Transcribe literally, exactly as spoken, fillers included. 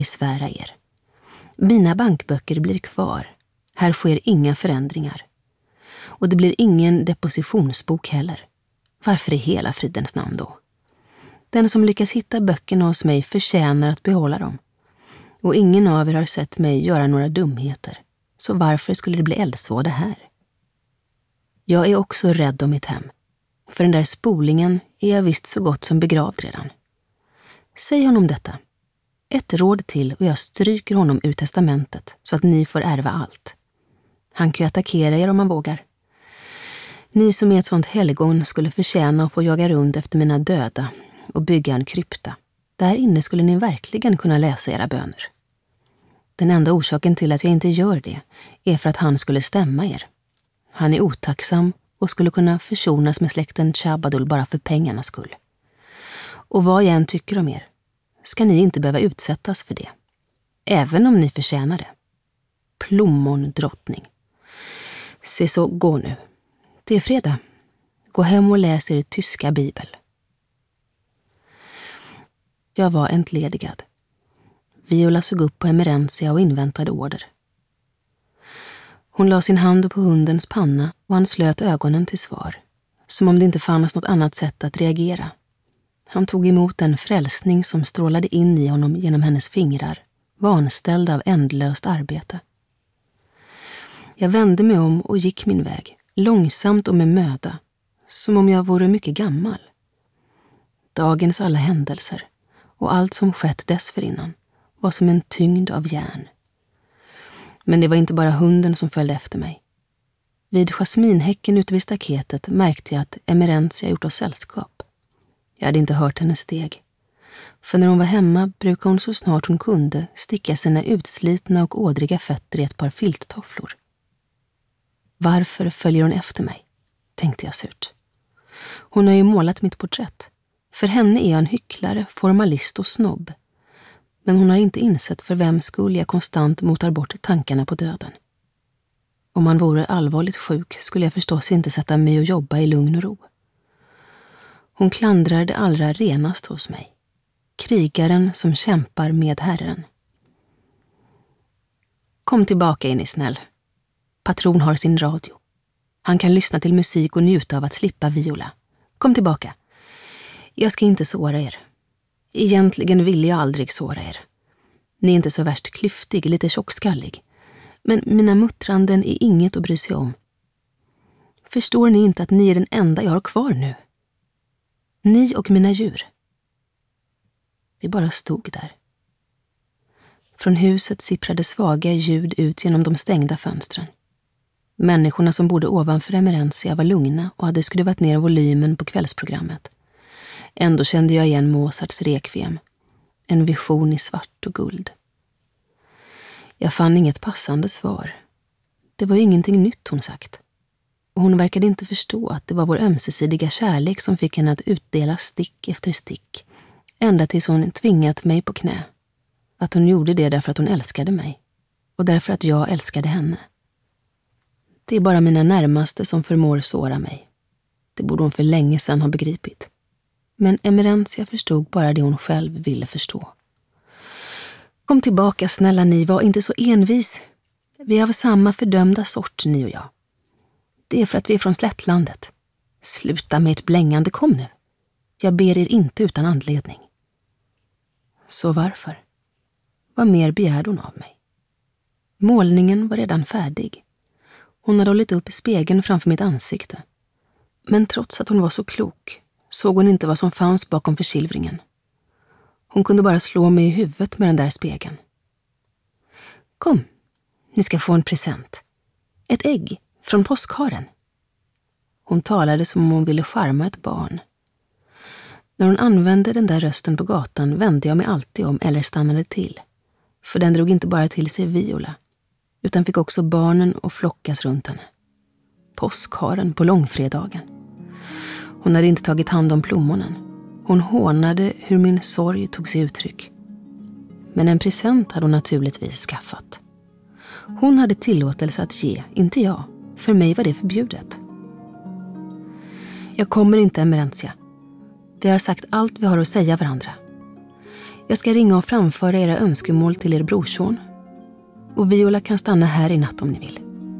svära er. Mina bankböcker blir kvar. Här sker inga förändringar. Och det blir ingen depositionsbok heller. Varför i hela fridens namn då? Den som lyckas hitta böckerna hos mig förtjänar att behålla dem. Och ingen av er har sett mig göra några dumheter. Så varför skulle det bli eldsvåda här? Jag är också rädd om mitt hem. För den där spolingen är jag visst så gott som begravd redan. Säg honom detta. Ett råd till och jag stryker honom ur testamentet så att ni får ärva allt. Han kan ju attackera er om han vågar. Ni som är ett sånt helgon skulle förtjäna att få jaga runt efter mina döda och bygga en krypta. Där inne skulle ni verkligen kunna läsa era böner. Den enda orsaken till att jag inte gör det är för att han skulle stämma er. Han är otacksam och skulle kunna försonas med släkten Chabadul bara för pengarnas skull. Och vad jag än tycker om er ska ni inte behöva utsättas för det. Även om ni förtjänar det. Plommon drottning. Se så, gå nu. Det är fredag. Gå hem och läs er tyska bibel. Jag var entledigad. Viola såg upp på Emerentia och inväntade order. Hon la sin hand på hundens panna och han slöt ögonen till svar. Som om det inte fanns något annat sätt att reagera. Han tog emot den frälsning som strålade in i honom genom hennes fingrar, vanställd av ändlöst arbete. Jag vände mig om och gick min väg, långsamt och med möda, som om jag vore mycket gammal. Dagens alla händelser och allt som skett dessförinnan var som en tyngd av järn. Men det var inte bara hunden som följde efter mig. Vid jasminhäcken ute vid staketet märkte jag att Emerentia gjort oss sällskap. Jag hade inte hört hennes steg. För när hon var hemma brukade hon så snart hon kunde sticka sina utslitna och ådriga fötter i ett par filttofflor. Varför följer hon efter mig? Tänkte jag surt. Hon har ju målat mitt porträtt. För henne är jag en hycklare, formalist och snobb. Men hon har inte insett för vem skull jag konstant motar bort tankarna på döden. Om man vore allvarligt sjuk skulle jag förstås inte sätta mig och jobba i lugn och ro. Hon klandrar det allra renaste hos mig. Krigaren som kämpar med Herren. Kom tillbaka, är ni snäll. Patron har sin radio. Han kan lyssna till musik och njuta av att slippa Viola. Kom tillbaka. Jag ska inte såra er. Egentligen vill jag aldrig såra er. Ni är inte så värst klyftig, lite tjockskallig. Men mina muttranden är inget att bry sig om. Förstår ni inte att ni är den enda jag har kvar nu? Ni och mina djur. Vi bara stod där. Från huset sipprade svaga ljud ut genom de stängda fönstren. Människorna som bodde ovanför Emerentia var lugna och hade skruvat ner volymen på kvällsprogrammet. Ändå kände jag igen Mozarts Requiem. En vision i svart och guld. Jag fann inget passande svar. Det var ju ingenting nytt hon sagt. Och hon verkade inte förstå att det var vår ömsesidiga kärlek som fick henne att utdela stick efter stick. Ända tills hon tvingat mig på knä. Att hon gjorde det därför att hon älskade mig. Och därför att jag älskade henne. Det är bara mina närmaste som förmår såra mig. Det borde hon för länge sedan ha begripit. Men Emerentia förstod bara det hon själv ville förstå. Kom tillbaka, snälla ni, var inte så envis. Vi är av samma fördömda sort, ni och jag. Det är för att vi är från slättlandet. Sluta med ett blängande, kom nu. Jag ber er inte utan anledning. Så varför? Vad mer begärde hon av mig? Målningen var redan färdig. Hon hade hållit upp spegeln framför mitt ansikte. Men trots att hon var så klok såg hon inte vad som fanns bakom försilvringen. Hon kunde bara slå mig i huvudet med den där spegeln. Kom, ni ska få en present. Ett ägg från påskharen. Hon talade som om hon ville charma ett barn. När hon använde den där rösten på gatan vände jag mig alltid om eller stannade till. För den drog inte bara till sig Viola, utan fick också barnen och flockas runt henne. Påskharen på långfredagen. Hon hade inte tagit hand om plommonen. Hon hånade hur min sorg tog sig uttryck. Men en present hade hon naturligtvis skaffat. Hon hade tillåtelse att ge, inte jag. För mig var det förbjudet. Jag kommer inte, Emerentia. Vi har sagt allt vi har att säga varandra. Jag ska ringa och framföra era önskemål till er brorson. Och Viola kan stanna här i natt om ni vill.